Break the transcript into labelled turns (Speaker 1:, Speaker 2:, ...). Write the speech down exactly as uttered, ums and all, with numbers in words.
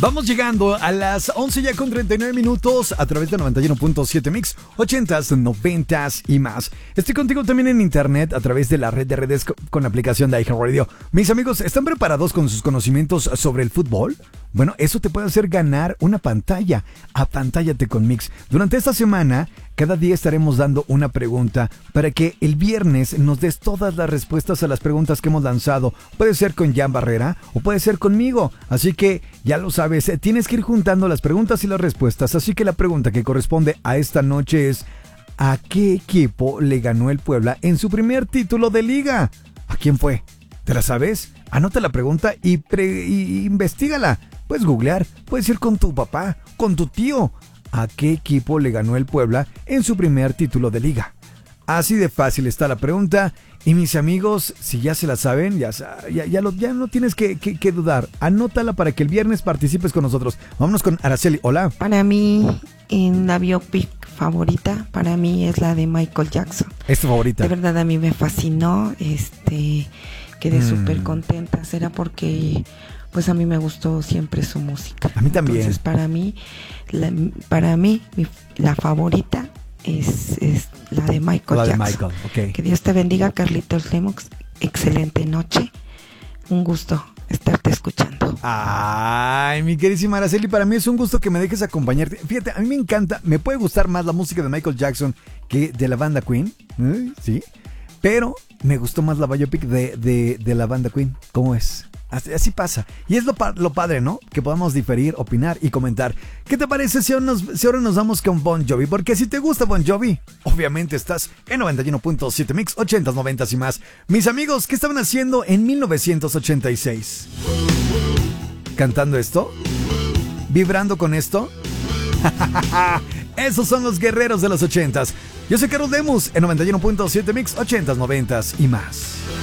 Speaker 1: Vamos llegando a las once ya con treinta y nueve minutos a través de noventa y uno punto siete Mix, ochentas, noventas y más. Estoy contigo también en internet a través de la red de redes con la aplicación de iHeartRadio. Mis amigos, ¿están preparados con sus conocimientos sobre el fútbol? Bueno, eso te puede hacer ganar una pantalla. Apantállate con Mix. Durante esta semana, cada día estaremos dando una pregunta para que el viernes nos des todas las respuestas a las preguntas que hemos lanzado. Puede ser con Jan Barrera o puede ser conmigo. Así que ya lo sabes, tienes que ir juntando las preguntas y las respuestas. Así que la pregunta que corresponde a esta noche es: ¿a qué equipo le ganó el Puebla en su primer título de liga? ¿A quién fue? ¿Te la sabes? Anota la pregunta y, pre- y investígala. Puedes googlear, puedes ir con tu papá, con tu tío. ¿A qué equipo le ganó el Puebla en su primer título de liga? Así de fácil está la pregunta. Y mis amigos, si ya se la saben, ya, ya, ya, lo, ya no tienes que, que, que dudar. Anótala para que el viernes participes con nosotros. Vámonos con Araceli. Hola.
Speaker 2: Para mí, en la biopic favorita, para mí es la de Michael Jackson.
Speaker 1: ¿Es tu favorita?
Speaker 2: De verdad a mí me fascinó. Este, quedé mm. súper contenta. Será porque... pues a mí me gustó siempre su música.
Speaker 1: A mí también.
Speaker 2: Entonces, para mí, la, para mí, mi, la favorita es, es la de Michael
Speaker 1: la
Speaker 2: Jackson.
Speaker 1: De Michael. Okay.
Speaker 2: Que Dios te bendiga, Carlitos Lemox. Excelente noche. Un gusto estarte escuchando.
Speaker 1: Ay, mi queridísima Araceli, para mí es un gusto que me dejes acompañarte. Fíjate, a mí me encanta, me puede gustar más la música de Michael Jackson que de la banda Queen. ¿Eh? Sí. Pero me gustó más la biopic de, de, de la banda Queen. ¿Cómo es? Así, así pasa. Y es lo, lo padre, ¿no? Que podamos diferir, opinar y comentar. ¿Qué te parece si ahora, nos, si ahora nos vamos con Bon Jovi? Porque si te gusta Bon Jovi, obviamente estás en noventa y uno punto siete Mix, ochentas, noventas y más. Mis amigos, ¿qué estaban haciendo en mil novecientos ochenta y seis? ¿Cantando esto? ¿Vibrando con esto? Esos son los guerreros de los ochentas. Yo soy Carlos Lemus en noventa y uno punto siete Mix, ochentas, noventas y más.